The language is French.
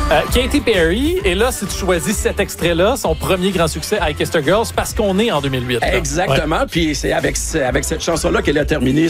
Katy Perry, et là, si tu choisis cet extrait-là, son premier grand succès, I Kissed a Girl, c'est parce qu'on est en 2008. Là. Exactement. Ouais. Puis c'est avec cette chanson-là qu'elle a terminé